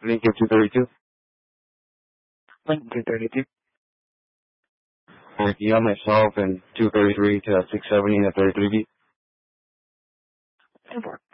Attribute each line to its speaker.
Speaker 1: Lincoln 232.
Speaker 2: Lincoln 232.
Speaker 1: Working on myself and 233 to 670 at 33 feet.
Speaker 2: 10-4.